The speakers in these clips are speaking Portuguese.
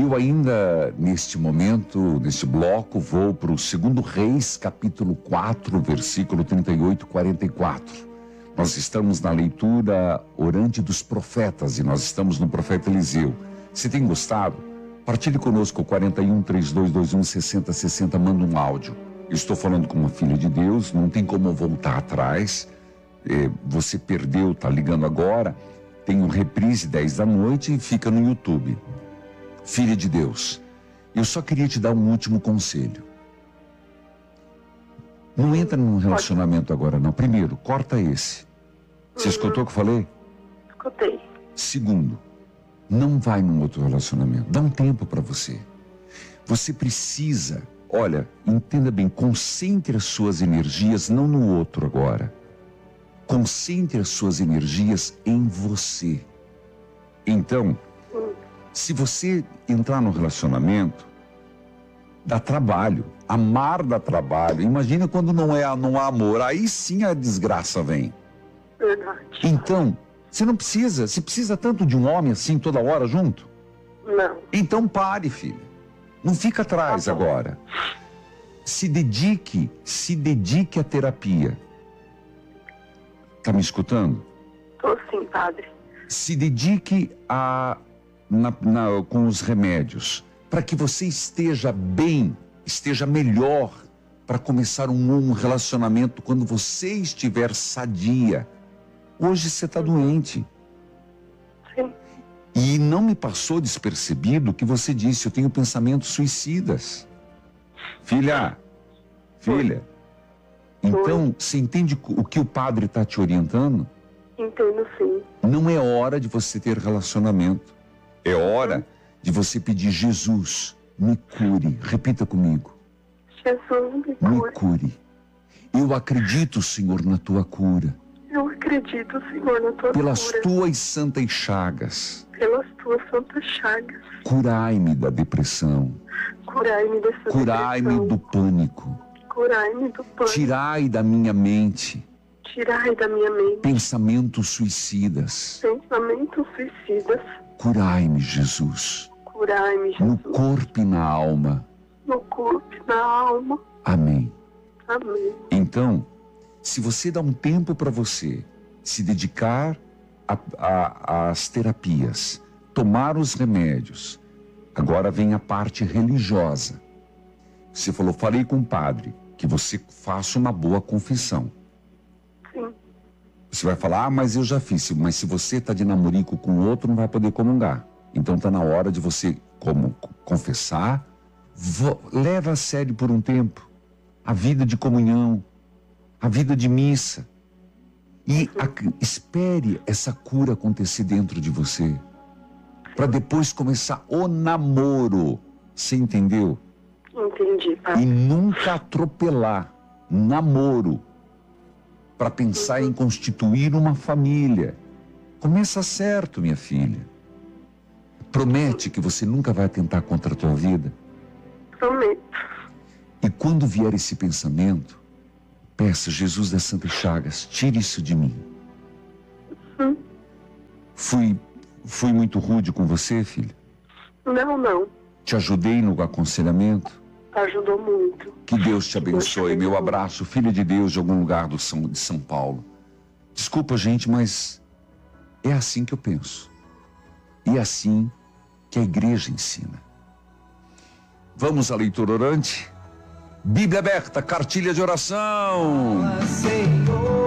Eu ainda, neste momento, neste bloco, vou para o 2 Reis, capítulo 4, versículo 38 e 44. Nós estamos na leitura orante dos profetas e nós estamos no profeta Eliseu. Se tem gostado, partilhe conosco 41-3221-6060, manda um áudio. Eu estou falando com uma filha de Deus, não tem como voltar atrás. Você perdeu, está ligando agora, tem um reprise 10 da noite e fica no YouTube. Filha de Deus, eu só queria te dar um último conselho. Não entra num relacionamento agora não. Primeiro, corta esse. Você escutou o que eu falei? Escutei. Segundo, não vai num outro relacionamento. Dá um tempo para você. Você precisa, olha, entenda bem, concentre as suas energias não no outro agora. Concentre as suas energias em você. Então, se você entrar no relacionamento, dá trabalho. Amar dá trabalho. Imagina quando não há amor. Aí sim a desgraça vem. Verdade. Então, você não precisa. Você precisa tanto de um homem assim toda hora junto? Não. Então pare, filha. Não fica atrás agora. Se dedique à terapia. Tá me escutando? Tô sim, padre. Se dedique com os remédios, para que você esteja bem, esteja melhor, para começar um relacionamento quando você estiver sadia. Hoje você está doente. Sim. E não me passou despercebido que você disse, eu tenho pensamentos suicidas. Filha, então você entende o que o padre está te orientando? Entendo sim. Não é hora de você ter relacionamento. É hora de você pedir, Jesus, me cure. Repita comigo. Jesus, me cure. Eu acredito, Senhor, na tua cura. Eu acredito, Senhor, na tua Pelas cura. tuas santas chagas. Pelas tuas santas chagas. Curai-me da depressão. Curai-me dessa Curai-me depressão. do pânico. Curai-me do pânico. Tirai da minha mente. Tirai da minha mente. Pensamentos suicidas. Pensamentos suicidas. Curai-me, Jesus. Curai-me, Jesus. No corpo e na alma. No corpo e na alma. Amém. Amém. Então, se você dá um tempo para você se dedicar às terapias, tomar os remédios, agora vem a parte religiosa. Você falou, falei com o padre, que você faça uma boa confissão. Sim. Você vai falar, mas eu já fiz. Mas se você está de namorico com o outro, não vai poder comungar. Então está na hora de você confessar. Leva a sério por um tempo a vida de comunhão, a vida de missa. E espere essa cura acontecer dentro de você. Para depois começar o namoro. Você entendeu? Entendi, pai. E nunca atropelar. Namoro. Para pensar em constituir uma família. Começa certo, minha filha. Promete que você nunca vai atentar contra a tua vida? Prometo. E quando vier esse pensamento, peça, Jesus das Santas Chagas, tire isso de mim. Fui muito rude com você, filha? Não. Te ajudei no aconselhamento? Ajudou muito. Que Deus te abençoe. Meu abraço, filha de Deus de algum lugar de São Paulo. Desculpa, gente, mas é assim que eu penso. E é assim que a igreja ensina. Vamos à leitura orante? Bíblia aberta, cartilha de oração. Senhor,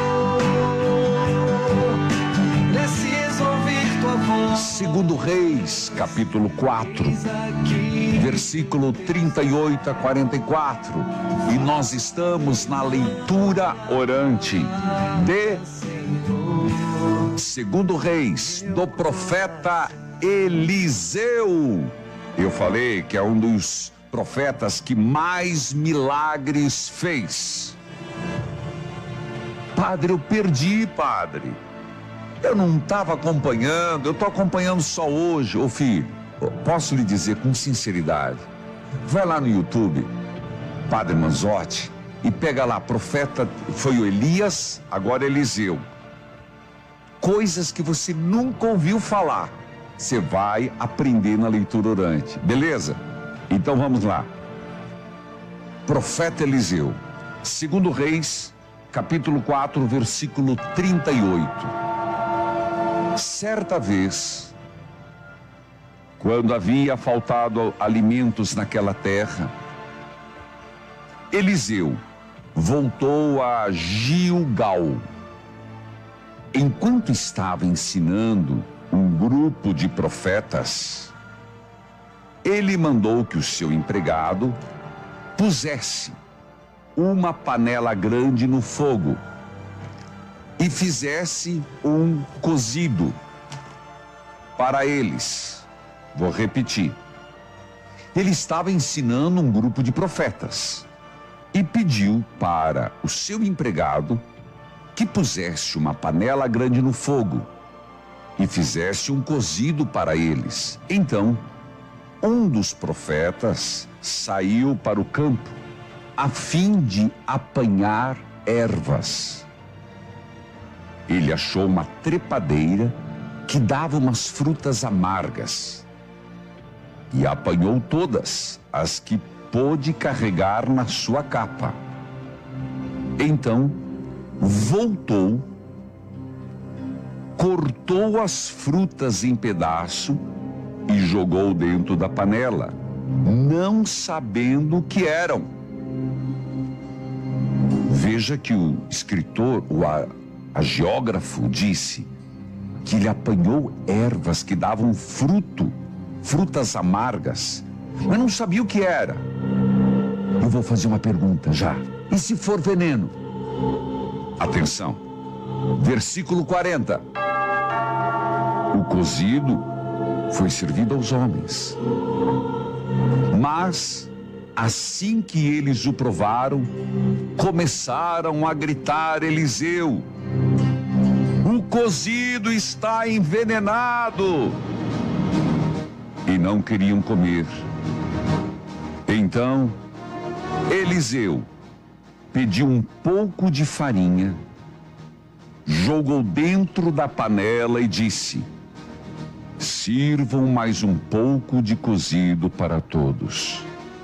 desces ouvir tua voz. 2 Reis, capítulo 4, versículo 38 a 44. E nós estamos na leitura orante de 2 Reis, do profeta Eliseu. Eu falei que é um dos profetas que mais milagres fez. Padre, eu perdi, padre. Eu não estava acompanhando, eu estou acompanhando só hoje. Ô filho, posso lhe dizer com sinceridade, vai lá no YouTube, Padre Manzotti, e pega lá, profeta, foi o Elias, agora Eliseu. Coisas que você nunca ouviu falar. você vai aprender na leitura orante, beleza? Então vamos lá. Profeta Eliseu, 2 Reis, capítulo 4, versículo 38. Certa vez, quando havia faltado alimentos naquela terra, Eliseu voltou a Gilgal. Enquanto estava ensinando um grupo de profetas, ele mandou que o seu empregado pusesse uma panela grande no fogo e fizesse um cozido para eles. Vou repetir. Ele estava ensinando um grupo de profetas e pediu para o seu empregado que pusesse uma panela grande no fogo e fizesse um cozido para eles. Então, um dos profetas saiu para o campo a fim de apanhar ervas. Ele achou uma trepadeira que dava umas frutas amargas e apanhou todas as que pôde carregar na sua capa. Então, voltou, cortou as frutas em pedaço e jogou dentro da panela, não sabendo o que eram. Veja que o escritor, o agiógrafo, disse que ele apanhou ervas que davam frutas amargas, mas não sabia o que era. Eu vou fazer uma pergunta já. E se for veneno? Atenção. Versículo 40. O cozido foi servido aos homens. Mas, assim que eles o provaram, começaram a gritar: Eliseu, o cozido está envenenado! E não queriam comer. Então, Eliseu pediu um pouco de farinha, jogou dentro da panela e disse: sirvam mais um pouco de cozido para todos.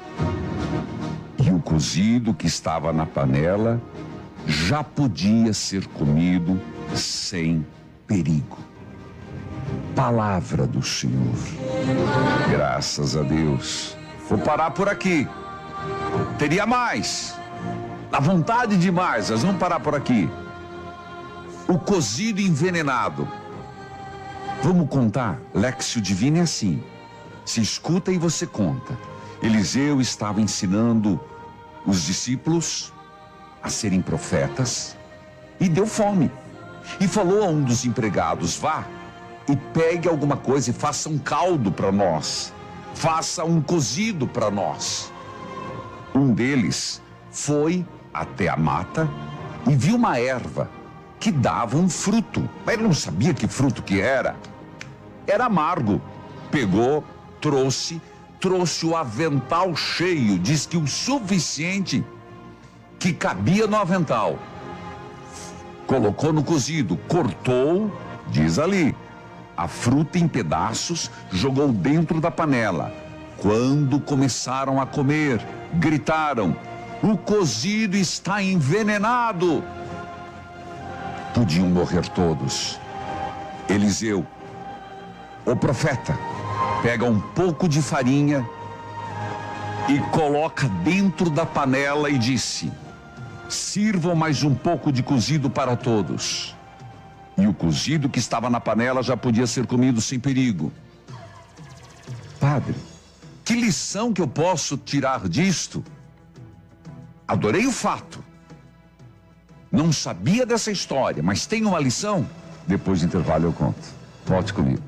E o cozido que estava na panela já podia ser comido sem perigo. Palavra do Senhor. Graças a Deus. Vou parar por aqui. Teria mais. Dá vontade de mais, nós vamos parar por aqui. O cozido envenenado. Vamos contar? Léxio Divino é assim. Se escuta e você conta. Eliseu estava ensinando os discípulos a serem profetas e deu fome. E falou a um dos empregados: vá e pegue alguma coisa e faça um caldo para nós. Faça um cozido para nós. Um deles foi até a mata e viu uma erva que dava um fruto, mas ele não sabia que fruto que era. Era amargo. Pegou, trouxe o avental cheio, diz que o suficiente que cabia no avental. Colocou no cozido, cortou, diz ali, a fruta em pedaços, jogou dentro da panela. Quando começaram a comer, gritaram: o cozido está envenenado! Podiam morrer todos. Eliseu, o profeta, pega um pouco de farinha e coloca dentro da panela e disse: sirvam mais um pouco de cozido para todos. E o cozido que estava na panela já podia ser comido sem perigo. Padre, que lição que eu posso tirar disto? Adorei o fato. Não sabia dessa história, mas tem uma lição? Depois do intervalo eu conto. Volte comigo.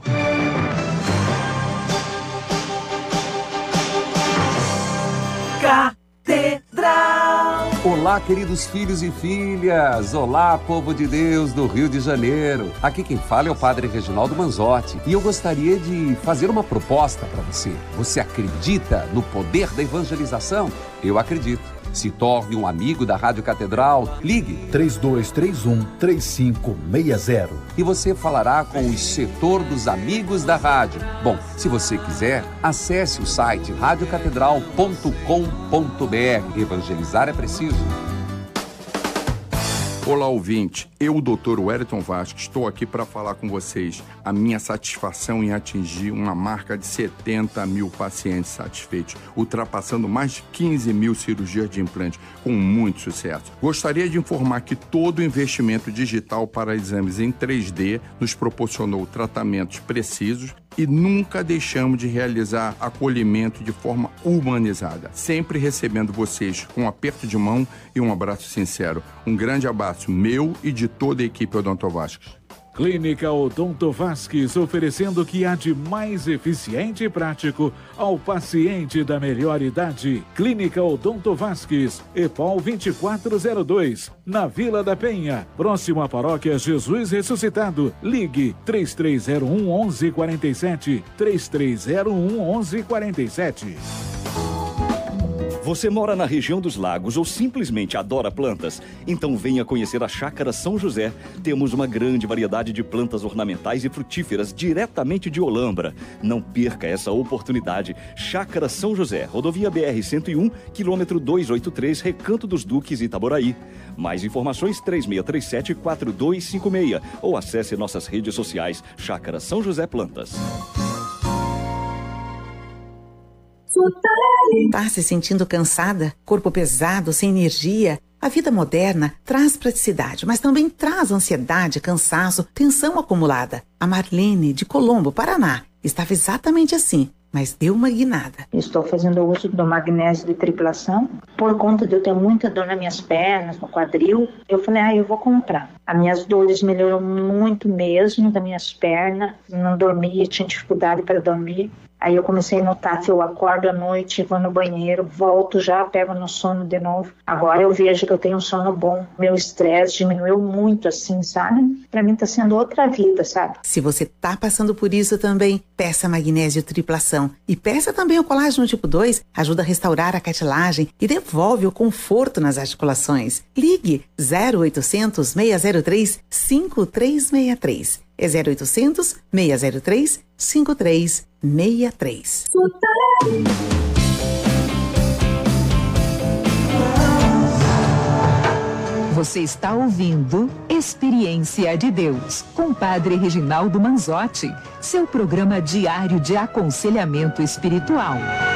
Catedral. Olá, queridos filhos e filhas. Olá, povo de Deus do Rio de Janeiro. Aqui quem fala é o Padre Reginaldo Manzotti. E eu gostaria de fazer uma proposta para você. Você acredita no poder da evangelização? Eu acredito. Se torne um amigo da Rádio Catedral. Ligue 3231-3560. e você falará com o setor dos amigos da rádio. Bom, se você quiser, acesse o site radiocatedral.com.br. Evangelizar é preciso. Olá, ouvinte. Eu, Dr. Wellington Vasco, estou aqui para falar com vocês a minha satisfação em atingir uma marca de 70 mil pacientes satisfeitos, ultrapassando mais de 15 mil cirurgias de implante, com muito sucesso. Gostaria de informar que todo o investimento digital para exames em 3D nos proporcionou tratamentos precisos e nunca deixamos de realizar acolhimento de forma humanizada, sempre recebendo vocês com um aperto de mão e um abraço sincero. Um grande abraço meu e de toda a equipe Odonto Vasques. Clínica Odonto Vasques, oferecendo o que há de mais eficiente e prático ao paciente da melhor idade. Clínica Odonto Vasques, EPOL 2402, na Vila da Penha, próximo à Paróquia Jesus Ressuscitado. Ligue 3301-1147, 3301-1147. Você mora na região dos lagos ou simplesmente adora plantas? Então venha conhecer a Chácara São José. Temos uma grande variedade de plantas ornamentais e frutíferas diretamente de Olambra. Não perca essa oportunidade. Chácara São José, rodovia BR-101, quilômetro 283, Recanto dos Duques, Itaboraí. Mais informações 3637-4256 ou acesse nossas redes sociais Chácara São José Plantas. Tá se sentindo cansada? Corpo pesado, sem energia? A vida moderna traz praticidade, mas também traz ansiedade, cansaço, tensão acumulada. A Marlene, de Colombo, Paraná, estava exatamente assim, mas deu uma guinada. Estou fazendo uso do magnésio de triplação. Por conta de eu ter muita dor nas minhas pernas, no quadril, eu falei, eu vou comprar. As minhas dores melhoram muito mesmo, das minhas pernas. Não dormia, tinha dificuldade para dormir. Aí eu comecei a notar que eu acordo à noite, vou no banheiro, volto já, pego no sono de novo. Agora eu vejo que eu tenho um sono bom. Meu estresse diminuiu muito, assim, sabe? Pra mim tá sendo outra vida, sabe? Se você tá passando por isso também, peça magnésio triplação. E peça também o colágeno tipo 2, ajuda a restaurar a cartilagem e devolve o conforto nas articulações. Ligue 0800 603 5363. É 0800 603 5363. Você está ouvindo Experiência de Deus, com o Padre Reginaldo Manzotti, seu programa diário de aconselhamento espiritual.